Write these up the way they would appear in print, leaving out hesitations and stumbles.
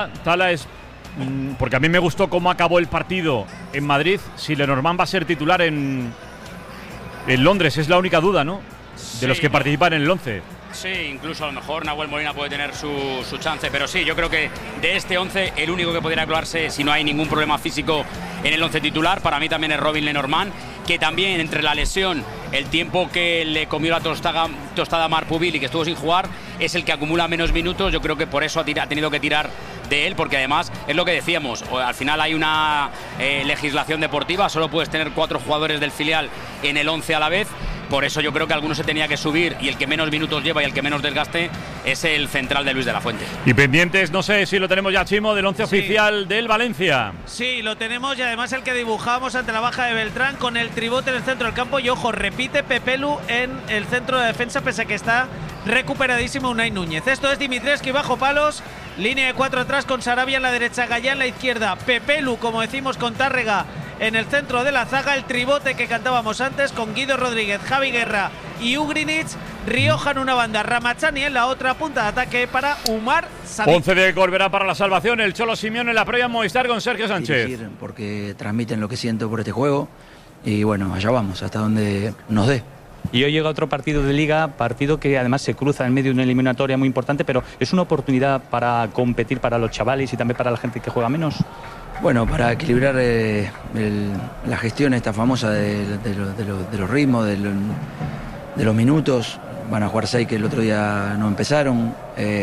Tala es... porque a mí me gustó cómo acabó el partido en Madrid. Si Lenormand va a ser titular en Londres, es la única duda, ¿no? De los que participan en el 11. Sí, incluso a lo mejor Nahuel Molina puede tener su chance, pero sí, yo creo que de este 11 el único que podría colarse si no hay ningún problema físico en el 11 titular para mí también es Robin Lenormand, que también entre la lesión, el tiempo que le comió la tostada a Marc Pubil y que estuvo sin jugar, es el que acumula menos minutos. Yo creo que por eso ha tenido que tirar de él, porque además es lo que decíamos, al final hay una legislación deportiva, solo puedes tener 4 jugadores del filial en el 11 a la vez. Por eso yo creo que alguno se tenía que subir y el que menos minutos lleva y el que menos desgaste es el central de Luis de la Fuente. Y pendientes, no sé si lo tenemos ya, Chimo, del 11 oficial del Valencia. Sí, lo tenemos, y además el que dibujamos ante la baja de Beltrán con el tribote en el centro del campo. Y ojo, repite Pepelu en el centro de defensa, pese a que está recuperadísimo Unai Núñez. Esto es Dimitrescu bajo palos, línea de 4 atrás con Sarabia en la derecha, Gallá en la izquierda, Pepelu, como decimos, con Tárrega en el centro de la zaga, el tribote que cantábamos antes con Guido Rodríguez, Javi Guerra y Ugrinic, Rioja en una banda, Ramachani en la otra, punta de ataque para Umar Sadik. 11 de Corberá para la salvación, el Cholo Simeone en la previa Movistar con Sergio Sánchez. Dirigir, porque transmiten lo que siento por este juego y bueno, allá vamos, hasta donde nos dé. Y hoy llega otro partido de Liga, partido que además se cruza en medio de una eliminatoria muy importante, pero es una oportunidad para competir para los chavales y también para la gente que juega menos. Bueno, para equilibrar la gestión esta famosa de los ritmos, de los minutos. Van a jugar 6 que el otro día no empezaron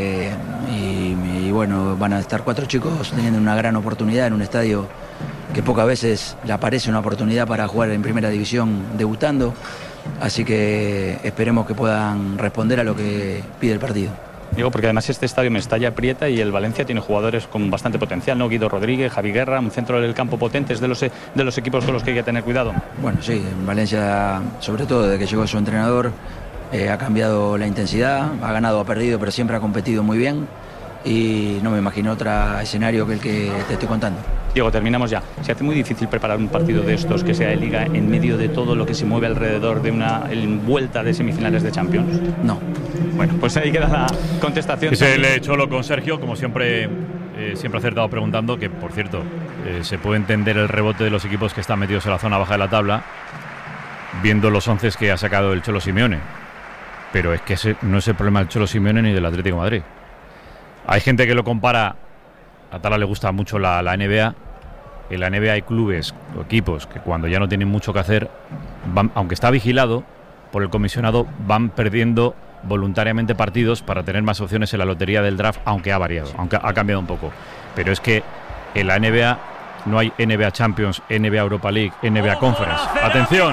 y bueno, van a estar 4 chicos teniendo una gran oportunidad en un estadio que pocas veces le aparece una oportunidad para jugar en primera división debutando, así que esperemos que puedan responder a lo que pide el partido. Digo, porque además este estadio Mestalla aprieta y el Valencia tiene jugadores con bastante potencial, ¿no? Guido Rodríguez, Javi Guerra, un centro del campo potente, es de los equipos con los que hay que tener cuidado. Bueno, sí, en Valencia, sobre todo desde que llegó su entrenador, ha cambiado la intensidad, ha ganado, ha perdido, pero siempre ha competido muy bien y no me imagino otro escenario que el que te estoy contando. Diego, terminamos ya. ¿Se hace muy difícil preparar un partido de estos que sea de Liga en medio de todo lo que se mueve alrededor de una vuelta de semifinales de Champions? No. Bueno, pues ahí queda la contestación. Es el Cholo con Sergio, como siempre, siempre acertado preguntando, que por cierto, se puede entender el rebote de los equipos que están metidos en la zona baja de la tabla, viendo los 11 que ha sacado el Cholo Simeone. Pero es que ese no es el problema del Cholo Simeone ni del Atlético de Madrid. Hay gente que lo compara, a Tala le gusta mucho la NBA. En la NBA hay clubes o equipos que cuando ya no tienen mucho que hacer, aunque está vigilado por el comisionado, van perdiendo voluntariamente partidos para tener más opciones en la lotería del draft, aunque ha variado, aunque ha cambiado un poco. Pero es que en la NBA no hay NBA Champions, NBA Europa League, NBA Conference. ¡Atención!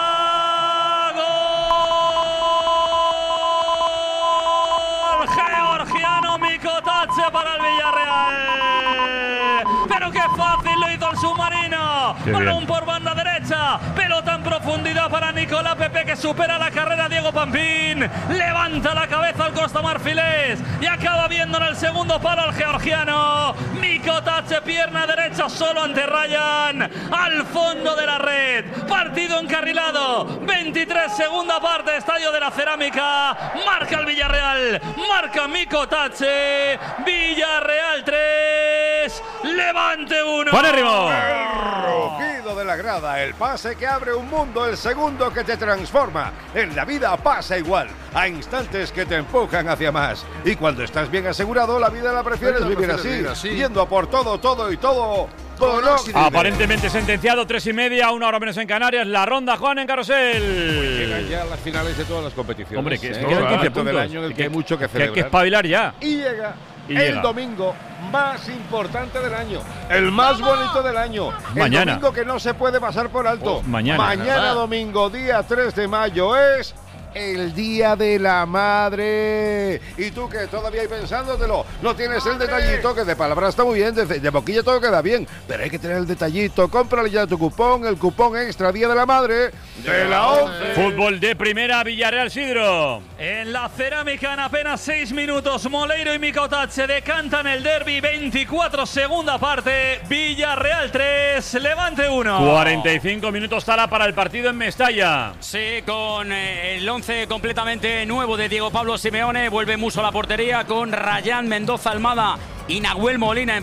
Georgiano Mikotatse para el Villarreal. Pero qué fácil lo hizo el submarino. Balón por banda derecha. Pelota en profundidad para Nicolás Pepe, que supera la carrera Diego Pampín. Levanta la cabeza al Costa Marfilés y acaba viendo en el segundo palo al georgiano. Mikotatse, pierna derecha solo ante Ryan. Al fondo de la red. Partido encarrilado. 23, segunda parte, Estadio de la Cerámica. Marca el Villarreal. Marca Mikotatse. Villarreal 3. Levante 1. ¡Buenérrimo! El rugido de la grada, el pase que abre un mundo, el segundo que te transforma. En la vida pasa igual, a instantes que te empujan hacia más. Y cuando estás bien asegurado, la vida la prefieres vivir así, yendo a por todo, todo y todo. Aparentemente sentenciado, 3:30, 1 hora menos en Canarias. La ronda, Juan, en Carrusel. Llegan ya las finales de todas las competiciones. Hombre, que es quedan 15 puntos del año en el que hay mucho que celebrar. Hay que espabilar ya. Y llega el domingo más importante del año, el más bonito del año, mañana. El domingo que no se puede pasar por alto. Mañana Domingo, día 3 de mayo, es el Día de la Madre. Y tú que todavía hay pensándotelo, no tienes el detallito, que de palabra está muy bien, de boquilla todo queda bien, pero hay que tener el detallito. Cómprale ya tu cupón, el cupón extra Día de la Madre de la 11. Fútbol de primera, Villarreal Sidro. En la Cerámica, en apenas 6 minutos, Moleiro y Mikotatse decantan el derbi. 24, segunda parte, Villarreal 3, Levante 1. 45 minutos Tala para el partido en Mestalla. Sí, con el 11 once completamente nuevo de Diego Pablo Simeone. Vuelve Musso a la portería con Rayán, Mendoza, Almada y Nahuel Molina.